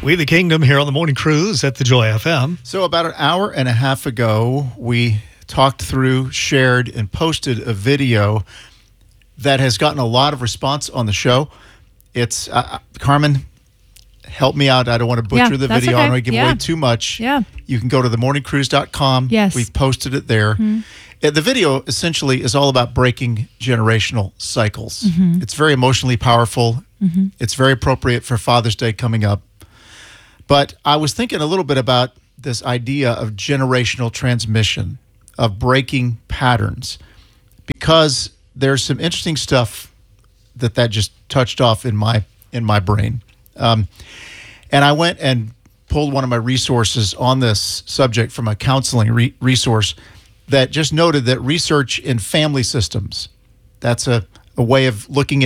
We the Kingdom here on the Morning Cruise at the Joy FM. So about an hour and a half ago, we talked through, shared, and posted a video that has gotten a lot of response on the show. It's, Carmen, help me out. I don't want to butcher the video. Okay. I don't want to give away too much. Yeah. You can go to themorningcruise.com. Yes. We've posted it there. Mm-hmm. The video essentially is all about breaking generational cycles. Mm-hmm. It's very emotionally powerful. Mm-hmm. It's very appropriate for Father's Day coming up. But I was thinking a little bit about this idea of generational transmission, of breaking patterns, because there's some interesting stuff that just touched off in my brain. And I went and pulled one of my resources on this subject from a counseling resource that just noted that research in family systems, that's a way of looking at